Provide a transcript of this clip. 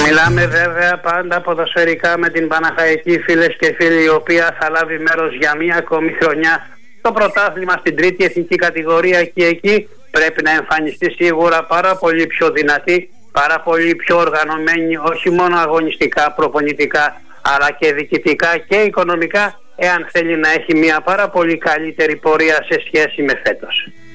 Μιλάμε βέβαια πάντα ποδοσφαιρικά με την Παναχαϊκή, φίλες και φίλοι, η οποία θα λάβει μέρος για μία ακόμη χρονιά στο πρωτάθλημα στην τρίτη εθνική κατηγορία, και εκεί πρέπει να εμφανιστεί σίγουρα πάρα πολύ πιο δυνατή, πάρα πολύ πιο οργανωμένη, όχι μόνο αγωνιστικά, προπονητικά, αλλά και διοικητικά και οικονομικά, εάν θέλει να έχει μια πάρα πολύ καλύτερη πορεία σε σχέση με φέτος.